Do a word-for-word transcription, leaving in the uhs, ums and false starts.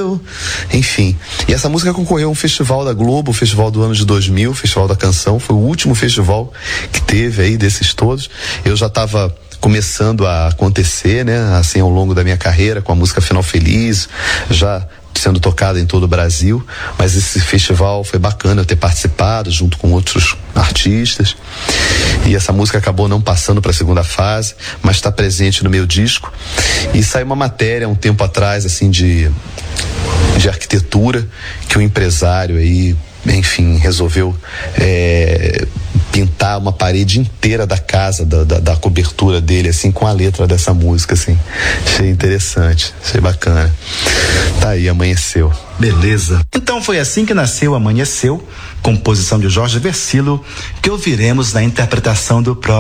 Amanheceu, enfim. E essa música concorreu a um festival da Globo, o festival do ano de dois mil, Festival da Canção, foi o último festival que teve aí desses todos. Eu já estava começando a acontecer, né, assim, ao longo da minha carreira, com a música Final Feliz, já sendo tocada em todo o Brasil, mas esse festival foi bacana eu ter participado junto com outros artistas, e essa música acabou não passando para a segunda fase, mas está presente no meu disco. E saiu uma matéria um tempo atrás, assim, de de arquitetura, que o empresário aí, enfim, resolveu é, pintar uma parede inteira da casa, da, da, da cobertura dele, assim, com a letra dessa música, assim. Achei interessante, achei bacana. Tá aí, Amanheceu. Beleza. Então foi assim que nasceu Amanheceu, composição de Jorge Versilo, que ouviremos na interpretação do próprio